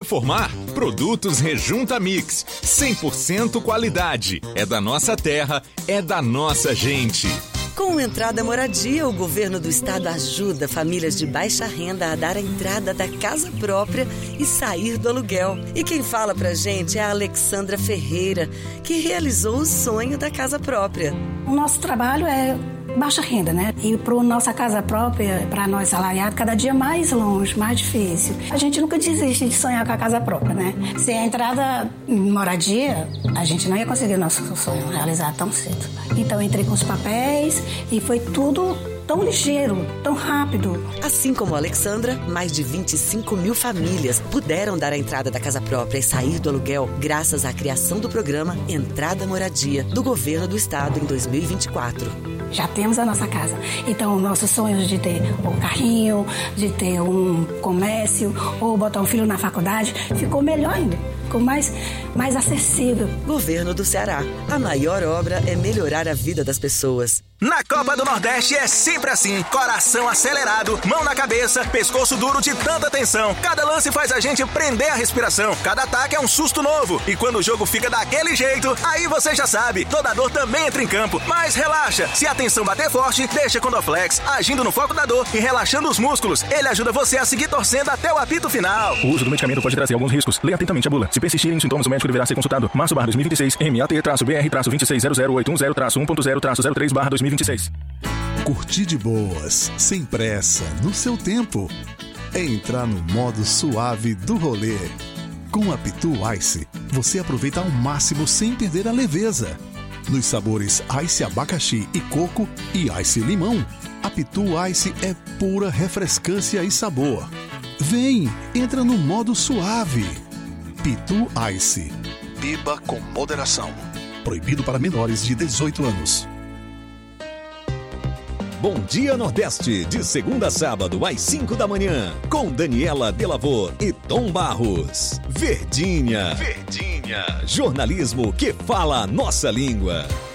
formar? Produtos Rejunta Mix. 100% qualidade. É da nossa terra, é da nossa gente. Com Entrada Moradia, o governo do estado ajuda famílias de baixa renda a dar a entrada da casa própria e sair do aluguel. E quem fala pra gente é a Alexandra Ferreira, que realizou o sonho da casa própria. O nosso trabalho é baixa renda, né? E para nossa casa própria, para nós salariados, cada dia mais longe, mais difícil. A gente nunca desiste de sonhar com a casa própria, né? Sem a entrada em moradia, a gente não ia conseguir o nosso sonho realizar tão cedo. Então entrei com os papéis e foi tudo tão ligeiro, tão rápido. Assim como a Alexandra, mais de 25 mil famílias puderam dar a entrada da casa própria e sair do aluguel graças à criação do programa Entrada Moradia, do governo do estado em 2024. Já temos a nossa casa. Então, nossos sonhos de ter um carrinho, de ter um comércio ou botar um filho na faculdade, ficou melhor ainda. Ficou mais acessível. Governo do Ceará. A maior obra é melhorar a vida das pessoas. Na Copa do Nordeste é sempre assim, coração acelerado, mão na cabeça, pescoço duro de tanta tensão. Cada lance faz a gente prender a respiração, cada ataque é um susto novo. E quando o jogo fica daquele jeito, aí você já sabe, toda dor também entra em campo. Mas relaxa, se a tensão bater forte, deixa com Condoflex, agindo no foco da dor e relaxando os músculos. Ele ajuda você a seguir torcendo até o apito final. O uso do medicamento pode trazer alguns riscos. Leia atentamente a bula. Se persistirem os sintomas, o médico deverá ser consultado. Março/2026, MAT-BR-2600810-1.0-810-03/2026. Curtir de boas, sem pressa, no seu tempo. É entrar no modo suave do rolê. Com a Pitu Ice, você aproveita ao máximo sem perder a leveza. Nos sabores Ice Abacaxi e Coco e Ice Limão, a Pitu Ice é pura refrescância e sabor. Vem, entra no modo suave. Pitu Ice. Beba com moderação. Proibido para menores de 18 anos. Bom Dia Nordeste, de segunda a sábado às 5 da manhã, com Daniela Delavor e Tom Barros. Verdinha. Jornalismo que fala a nossa língua.